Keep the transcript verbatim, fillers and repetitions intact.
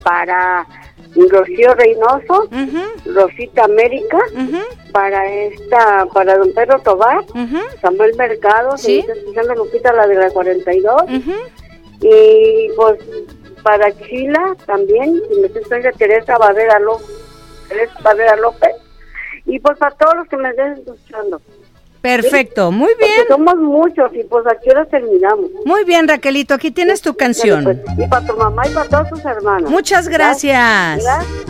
para Rocío Reynoso, Uh-huh. Rosita América, Uh-huh. para esta, para don Pedro Tobar, Uh-huh. Samuel Mercado, Sí. se está escuchando Lupita, la de la cuarenta y dos, Uh-huh. y pues para Chila también, y me está escuchando Teresa Barrera López, Teresa Barrera López, y pues para todos los que me estén escuchando. Perfecto, muy Porque bien. somos muchos, y pues aquí ahora terminamos. Muy bien, Raquelito, aquí tienes tu canción. Pues, y para tu mamá y para todas tus hermanas. Muchas gracias. Gracias.